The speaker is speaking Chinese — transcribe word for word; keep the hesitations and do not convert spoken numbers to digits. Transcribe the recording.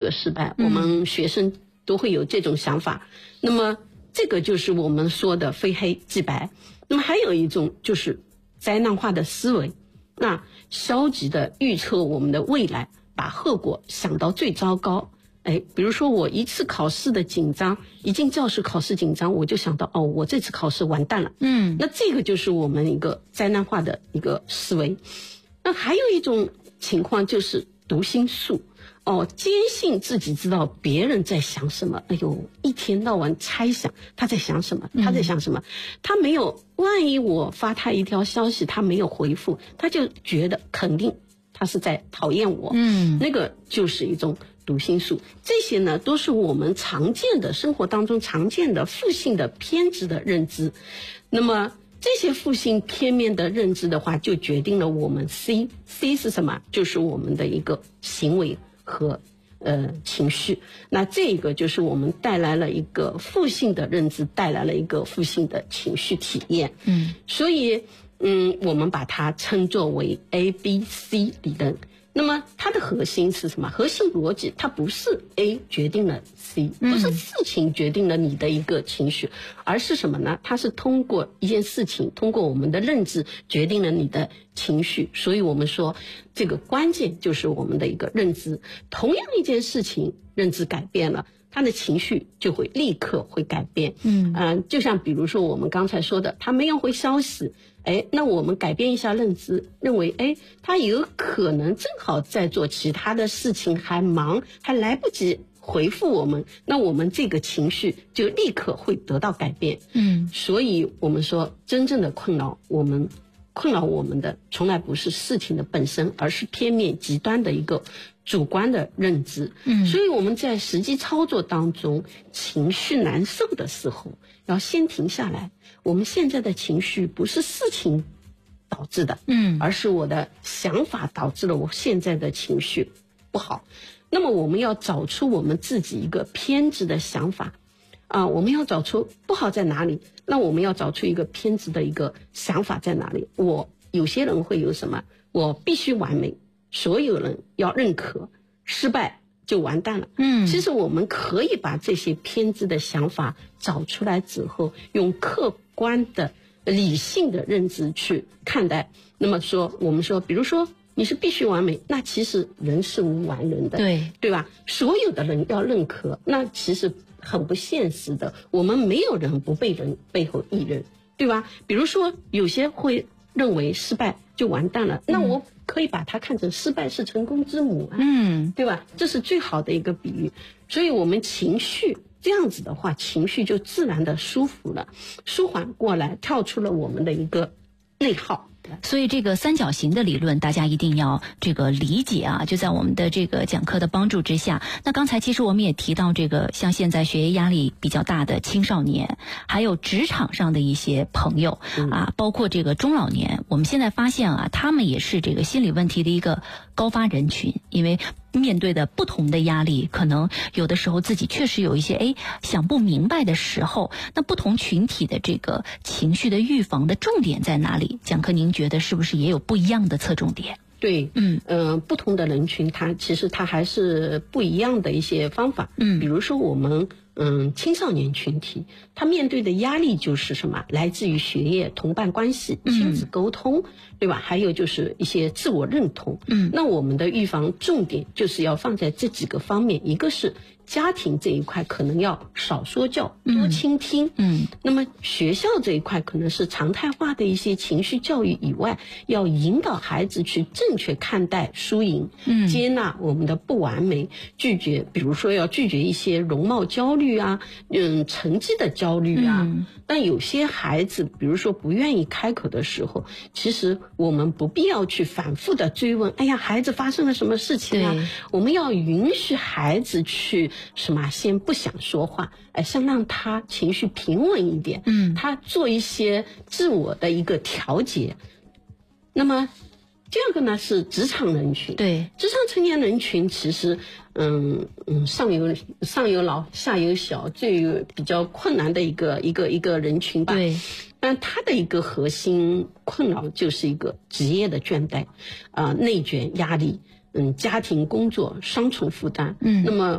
个失败，我们学生都会有这种想法。那么这个就是我们说的非黑即白。那么还有一种就是灾难化的思维，那消极的预测我们的未来，把后果想到最糟糕。哎，比如说我一次考试的紧张，一进教室考试紧张，我就想到哦，我这次考试完蛋了。嗯，那这个就是我们一个灾难化的一个思维。那还有一种情况就是读心术。哦，坚信自己知道别人在想什么，哎呦，一天到晚猜想他在想什么，他在想什么，他没有，万一我发他一条消息，他没有回复，他就觉得肯定他是在讨厌我，嗯，那个就是一种读心术。这些呢，都是我们常见的生活当中常见的负性的偏执的认知。那么这些负性片面的认知的话，就决定了我们 C C 是什么？就是我们的一个行为和呃情绪。那这个就是我们带来了一个负性的认知，带来了一个负性的情绪体验。嗯，所以嗯，我们把它称作为 A B C 理论。那么它的核心是什么？核心逻辑它不是 A 决定了 C， 不是事情决定了你的一个情绪，而是什么呢？它是通过一件事情，通过我们的认知决定了你的情绪。所以我们说这个关键就是我们的一个认知。同样一件事情，认知改变了，他的情绪就会立刻会改变。嗯、呃、就像比如说我们刚才说的，他没有回消息，哎，那我们改变一下认知，认为哎，他有可能正好在做其他的事情，还忙，还来不及回复我们，那我们这个情绪就立刻会得到改变。嗯，所以我们说真正的困扰我们困扰我们的从来不是事情的本身，而是片面极端的一个主观的认知。嗯，所以我们在实际操作当中，情绪难受的时候要先停下来，我们现在的情绪不是事情导致的，嗯，而是我的想法导致了我现在的情绪不好。那么我们要找出我们自己一个偏执的想法啊，我们要找出不好在哪里，那我们要找出一个偏执的一个想法在哪里。我有些人会有什么，我必须完美，所有人要认可，失败就完蛋了。嗯，其实我们可以把这些偏执的想法找出来之后，用客观的理性的认知去看待。那么说我们说比如说你是必须完美，那其实人是无完人的，对对吧？所有的人要认可，那其实很不现实的。我们没有人不被人背后议论，对吧？比如说有些会认为失败就完蛋了，那我可以把它看成失败是成功之母啊，嗯，对吧？这是最好的一个比喻。所以我们情绪这样子的话，情绪就自然的舒服了，舒缓过来，跳出了我们的一个内耗。 所以这个三角形的理论大家一定要这个理解啊，就在我们的这个讲课的帮助之下。那刚才其实我们也提到这个像现在学业压力比较大的青少年，还有职场上的一些朋友啊，包括这个中老年，我们现在发现啊，他们也是这个心理问题的一个高发人群。因为面对的不同的压力，可能有的时候自己确实有一些哎想不明白的时候，那不同群体的这个情绪的预防的重点在哪里？讲课您觉得是不是也有不一样的侧重点？ 对，嗯呃，不同的人群，它其实它还是不一样的一些方法。嗯，比如说我们嗯青少年群体，他面对的压力就是什么？来自于学业、同伴关系、亲子沟通，嗯、对吧？还有就是一些自我认同。嗯，那我们的预防重点就是要放在这几个方面，一个是家庭这一块可能要少说教，多倾听。嗯，那么学校这一块可能是常态化的一些情绪教育以外，要引导孩子去正确看待输赢，嗯，接纳我们的不完美，拒绝，比如说要拒绝一些容貌焦虑啊，嗯，成绩的焦虑啊。嗯，但有些孩子，比如说不愿意开口的时候，其实我们不必要去反复的追问，哎呀，孩子发生了什么事情啊？我们要允许孩子去什么，先不想说话，哎，先让他情绪平稳一点，嗯，他做一些自我的一个调节。那么第二个呢是职场人群，对，职场成年人群其实嗯嗯上有上有老下有小，最比较困难的一个一个一个人群吧。对，但他的一个核心困扰就是一个职业的倦怠啊、呃、内卷压力，嗯，家庭工作双重负担。嗯，那么